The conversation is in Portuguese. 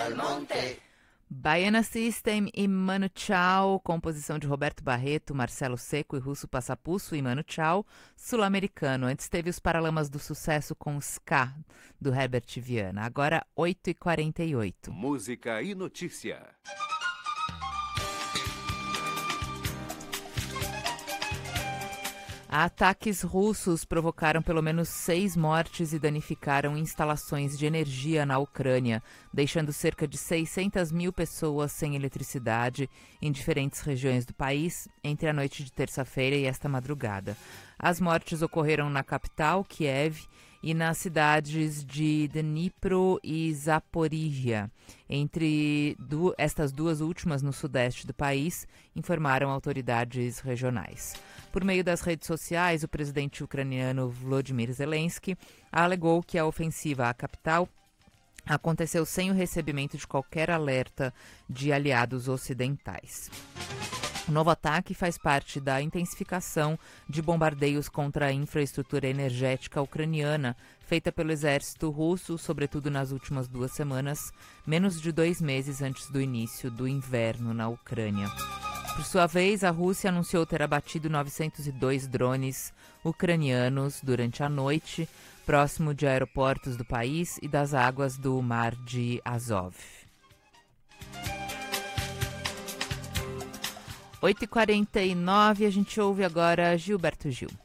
al monte. Baiana System e Mano Chao, composição de Roberto Barreto, Marcelo Secco e Russo Passapusso e Mano Chao, sul-americano. Antes teve os Paralamas do Sucesso com Ska, do Herbert Viana. Agora 8h48. Música e notícia. Ataques russos provocaram pelo menos 6 mortes e danificaram instalações de energia na Ucrânia, deixando cerca de 600 mil pessoas sem eletricidade em diferentes regiões do país entre a noite de terça-feira e esta madrugada. As mortes ocorreram na capital, Kiev, e nas cidades de Dnipro e Zaporizhia. Entre estas duas últimas no sudeste do país, informaram autoridades regionais. Por meio das redes sociais, o presidente ucraniano Volodymyr Zelensky alegou que a ofensiva à capital aconteceu sem o recebimento de qualquer alerta de aliados ocidentais. O novo ataque faz parte da intensificação de bombardeios contra a infraestrutura energética ucraniana, feita pelo exército russo, sobretudo nas últimas 2 semanas, menos de 2 meses antes do início do inverno na Ucrânia. Por sua vez, a Rússia anunciou ter abatido 902 drones ucranianos durante a noite, próximo de aeroportos do país e das águas do Mar de Azov. 8h49, a gente ouve agora Gilberto Gil.